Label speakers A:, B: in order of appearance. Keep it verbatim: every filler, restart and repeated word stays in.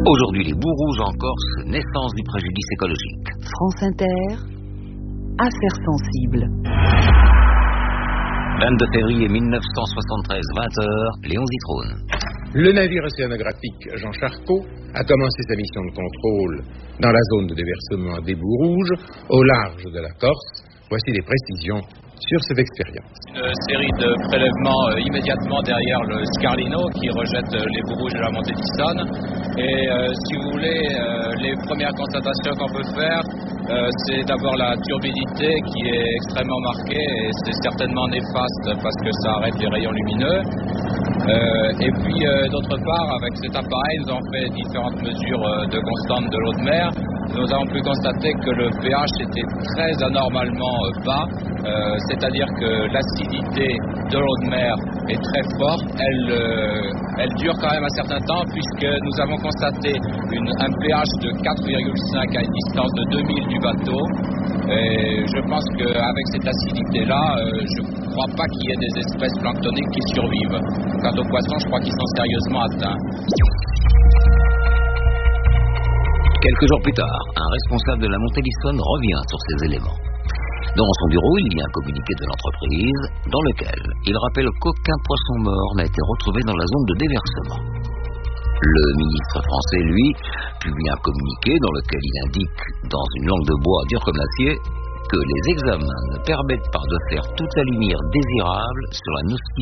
A: Aujourd'hui, les boues rouges en Corse, naissance du préjudice écologique.
B: France Inter, affaires sensibles.
A: vingt-deux février mille neuf cent soixante-treize, vingt heures, Léon Zitrone.
C: Le navire océanographique Jean Charcot a commencé sa mission de contrôle dans la zone de déversement des boues rouges, au large de la Corse. Voici des précisions sur cette expérience.
D: Une série de prélèvements euh, immédiatement derrière le Scarlino qui rejette euh, les boues rouges de la montée d'Issonne. Et euh, si vous voulez, euh, les premières constatations qu'on peut faire, euh, c'est d'abord la turbidité qui est extrêmement marquée et c'est certainement néfaste parce que ça arrête les rayons lumineux. Euh, et puis euh, d'autre part, avec cet appareil, nous avons fait différentes mesures euh, de constante de l'eau de mer. Nous avons pu constater que le pH était très anormalement euh, bas, euh, c'est-à-dire que l'acidité de l'eau de mer est très forte. Elle, euh, elle dure quand même un certain temps puisque nous avons constaté une, un pH de quatre virgule cinq à une distance de deux milles du bateau. Et je pense qu'avec cette acidité-là, euh, je ne crois pas qu'il y ait des espèces planctoniques qui survivent. Quant aux poissons, je crois qu'ils sont sérieusement atteints.
A: Quelques jours plus tard, un responsable de la montée d'Issonne revient sur ces éléments. Dans son bureau, il y a un communiqué de l'entreprise dans lequel il rappelle qu'aucun poisson mort n'a été retrouvé dans la zone de déversement. Le ministre français, lui, publie un communiqué dans lequel il indique, dans une langue de bois dure comme l'acier, que les examens ne permettent pas de faire toute la lumière désirable sur la nocivité